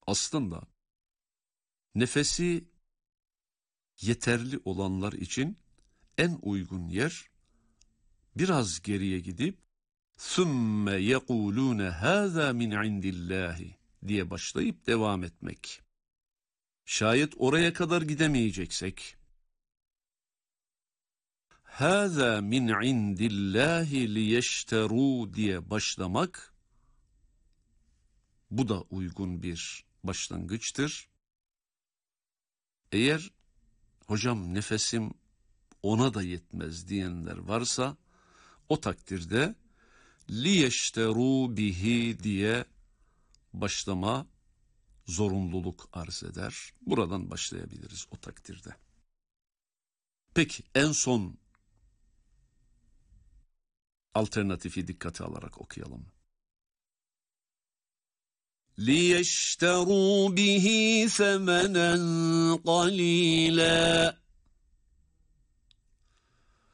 Aslında nefesi yeterli olanlar için en uygun yer biraz geriye gidip ثُمَّ يَقُولُونَ هَذَا مِنْ عِنْدِ اللّٰهِ diye başlayıp devam etmek. Şayet oraya kadar gidemeyeceksek هَذَا مِنْ عِنْدِ اللّٰهِ لِيَشْتَرُوا diye başlamak, bu da uygun bir başlangıçtır. Eğer hocam nefesim ona da yetmez diyenler varsa o takdirde liyeşteru bihi diye başlama zorunluluk arz eder. Buradan başlayabiliriz o takdirde. Peki en son alternatifi dikkate alarak okuyalım. لِيَشْتَرُوا بِهِ ثَمَنًا قَلِيلًا